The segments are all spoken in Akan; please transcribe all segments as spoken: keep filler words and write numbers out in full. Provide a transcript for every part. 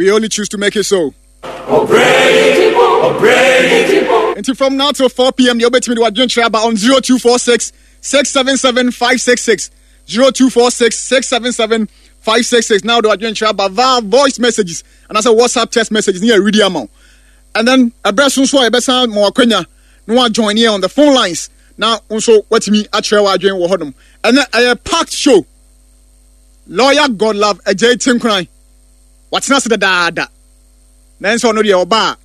we only choose to make it so. Until from now till four p.m. you'll be to me to adjourn Traba on zero two four six, six seven seven, five six six. zero two four six, six seven seven, five six six. Now do adjourn Traba via voice messages and as a WhatsApp text messages near radio amount. And then a person so I better more Kenya no join here on the phone lines. Now also what me at Traba adjourn Wahodum. And then a packed show. Lawyer God love a J Tinkrai. What's not the dada? Nanso no de oba.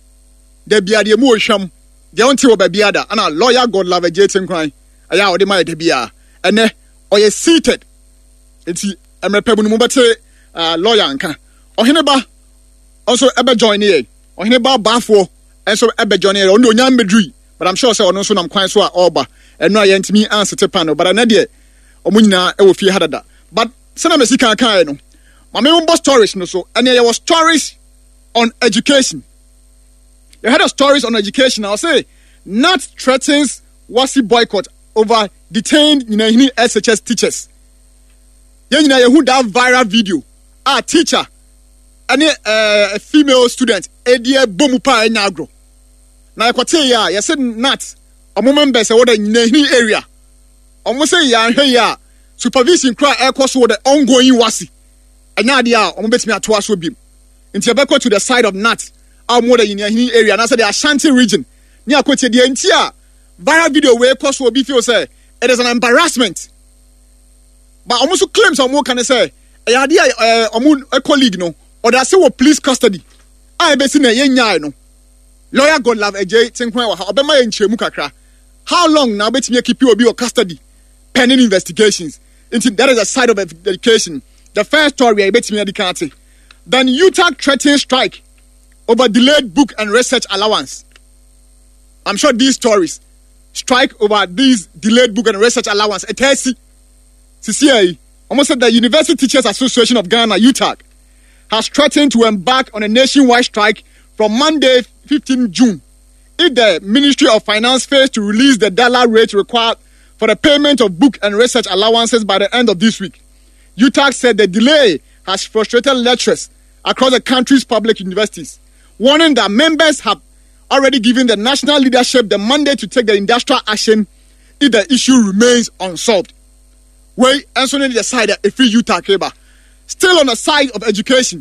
De bia de mu ohwam. De onti oba biada. Ana lawyer God love a J Tinkrai. Aya ode ma de bia. Ene oye seated. Enti emrepebu no mobete lawyer nka. Ohene ba also ebe join here. Ohene ba bafo enso ebe join here. Ondo nya medui. But I'm sure say ono so nam kwan so a oba. Eno aye ntimi answer te pan no. But na de omo nyina e wo fie hadada. But Sana Messi can kind no. My main stories no so, and there was stories on education. They had a stories on education. I'll say, N A T threatens Wasi boycott over detained you know S H S teachers. Yeah, you know who that viral video. Ah, teacher, any uh, female student, Edia Bomupa Nyagro. Now I can tell ya, you said N A T. A moment best what in the area. Almost say ya here. Supervision cry air course with the ongoing wasi. And now they are on bet me at twice will be. Into Rebecca to the side of N A T, our mother in the area, and I said the Ashanti region. Near Kote the entire viral video where course will be feel say it is an embarrassment. But almost claims or more can I say a idea a colleague no or that's a police custody. I bet in a young no. Lawyer God love a J Tinkwa Obama in Chemukakra. How long now bet me keep you your custody? Pending investigations. That is a side of education. The first story I bet me at the county. Then U T A C threatens strike over delayed book and research allowance. I'm sure these stories strike over these delayed book and research allowance. It has C C A, almost said the University Teachers Association of Ghana, U T A C, has threatened to embark on a nationwide strike from Monday, fifteenth June, if the Ministry of Finance fails to release the dollar rate required for the payment of book and research allowances by the end of this week. U T A C said the delay has frustrated lecturers across the country's public universities, warning that members have already given the national leadership the mandate to take the industrial action if the issue remains unsolved. Way answering the side of free U T A C. Still on the side of education,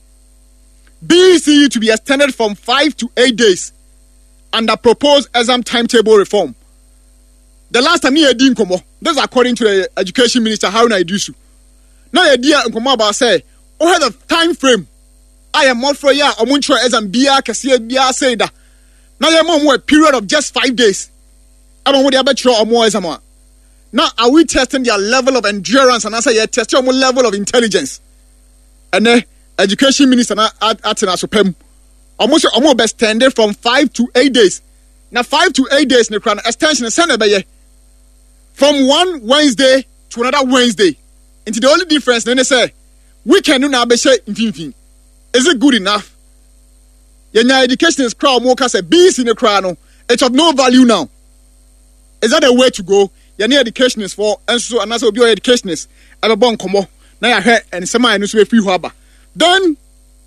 B E C U to be extended from five to eight days under proposed exam timetable reform. The last time he had done komo, this is according to the Education Minister Haruna Iddrisu. Now the idea komo about say, oh have the time frame. I am more for ya or muncho exam biya kasiye biya say that. Now you have a period of just five days. I don't want to bet you or more exam. Now are we testing their level of endurance and I say you're testing your level of intelligence? And the Education Minister na atina supem almost almost extended from five to eight days. Now five to eight days ne crown extension send be from one Wednesday to another Wednesday. Into the only difference, then they say, we can do now be say infin. Is it good enough? Your education is crowd more cast a beast in the crown. It's of no value now. Is that a way to go? Your education is for and so and also your education is ever born come on. Now I heard and some I know free harbor. Then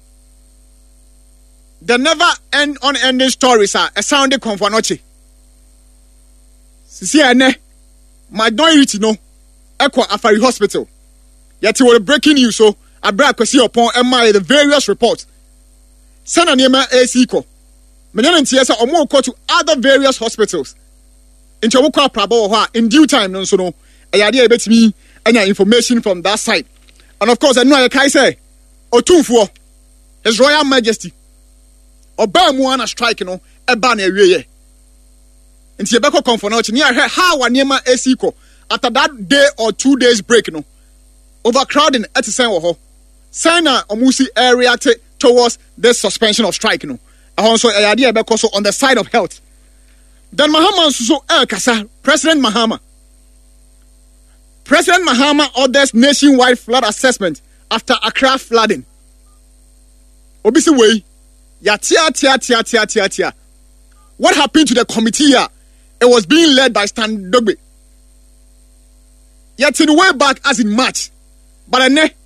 the never end unending stories are a sounding confonoche. See ane. My don't reach no Equa Afari Hospital. Yet you were breaking news so I brought kwesi upon Emma the various reports. Sana Nema A C ko. Menyan Tiesa or more call to other various hospitals. In Chawuka Prabo in due time, no so no. A idea about me and your information from that side. And of course, I know I can say or two for His Royal Majesty. Or Bamuana strike no a ban area. In Tibeko Confonochi, near her how a Nema A C ko after that day or two days break no. Overcrowding at the same ho. Sana Omusi air reacted towards this suspension of strike no. Also a idea because on the side of health. Then Mahama Suso El Kasa, President Mahama. President Mahama orders nationwide flood assessment after Accra flooding. Obisi way, ya tia tia tia tia tia tia. What happened to the committee here? It was being led by Stan Dogbe. Yet in way back as in March, but I ne